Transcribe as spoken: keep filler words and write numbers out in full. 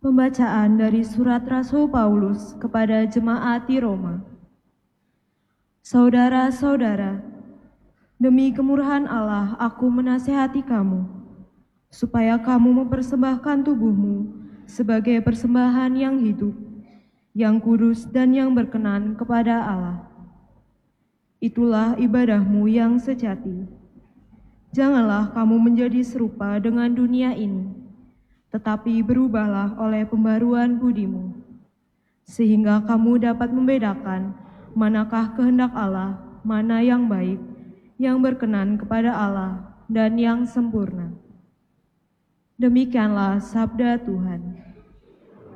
Pembacaan dari surat Rasul Paulus kepada jemaat di Roma. Saudara-saudara, demi kemurahan Allah aku menasihati kamu, supaya kamu mempersembahkan tubuhmu sebagai persembahan yang hidup, yang kudus dan yang berkenan kepada Allah. Itulah ibadahmu yang sejati. Janganlah kamu menjadi serupa dengan dunia ini, tetapi berubahlah oleh pembaruan budimu, sehingga kamu dapat membedakan manakah kehendak Allah, mana yang baik, yang berkenan kepada Allah, dan yang sempurna. Demikianlah sabda Tuhan.